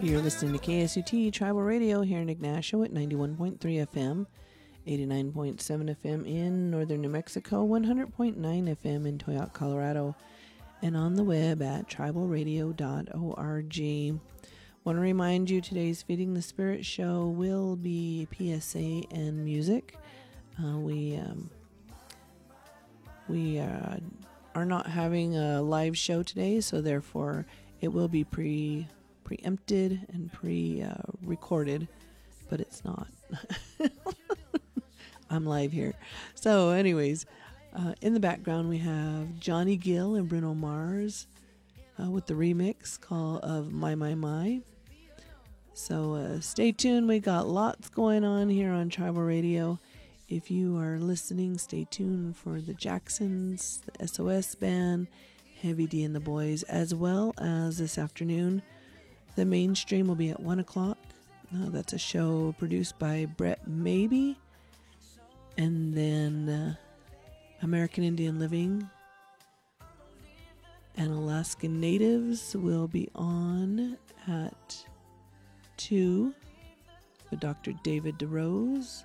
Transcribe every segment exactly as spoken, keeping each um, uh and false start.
You're listening to K S U T Tribal Radio here in Ignacio at ninety-one point three F M, eighty-nine point seven F M in northern New Mexico, one hundred point nine F M in Toyoak, Colorado, and on the web at tribal radio dot org. Want to remind you today's Feeding the Spirit show will be P S A and music. Uh, we um, we uh, are not having a live show today, so therefore it will be pre preempted and pre uh, recorded, but it's not. I'm live here. So, anyways, uh, in the background we have Johnny Gill and Bruno Mars uh, with the remix call of My My My. So uh, stay tuned. We got lots going on here on Tribal Radio. If you are listening, stay tuned for the Jacksons, the S O S Band, Heavy D and the Boys, as well as this afternoon. The mainstream will be at one o'clock. Uh, that's a show produced by Brett Maybe. And then uh, American Indian Living and Alaskan Natives will be on at two with Doctor David DeRose.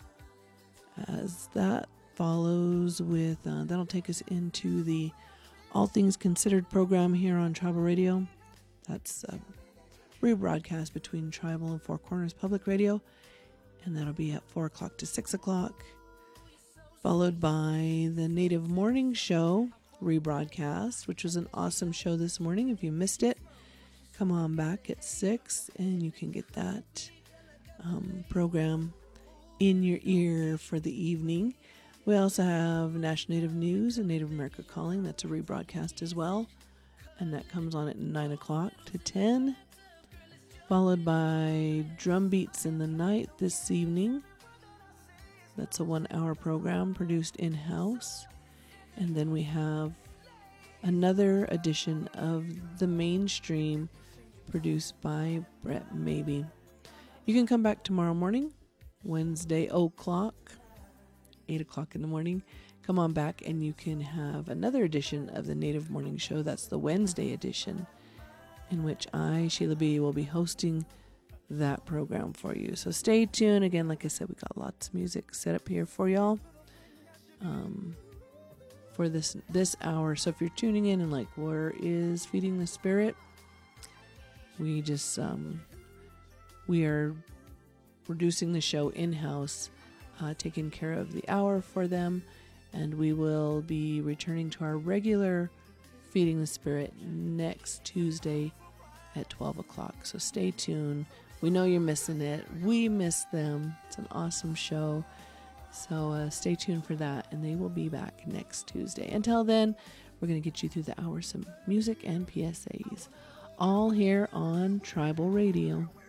As that follows with, uh, that'll take us into the All Things Considered program here on Tribal Radio. That's a rebroadcast between Tribal and Four Corners Public Radio, and that'll be at four o'clock to six o'clock, followed by the Native Morning Show rebroadcast, which was an awesome show this morning. If you missed it, come on back at six and you can get that um, program in your ear for the evening. We also have National Native News and Native America Calling. That's a rebroadcast as well, and that comes on at nine o'clock to ten, followed by Drum Beats in the Night this evening. That's a one-hour program produced in-house. And then we have another edition of the mainstream produced by Brett Maybe. You can come back tomorrow morning, Wednesday o'clock, eight o'clock in the morning. Come on back and you can have another edition of the Native Morning Show. That's the Wednesday edition, in which I, Sheila B., will be hosting that program for you. So stay tuned. Again, like I said, we got lots of music set up here for y'all um, for this this hour. So if you're tuning in and like, where is Feeding the Spirit? We just, um, we are producing the show in-house, uh, taking care of the hour for them, and we will be returning to our regular Feeding the Spirit next Tuesday at twelve o'clock. So stay tuned. We know you're missing it. We miss them. It's an awesome show. So uh, stay tuned for that, and they will be back next Tuesday. Until then, we're going to get you through the hour, some music and P S As, all here on Tribal Radio.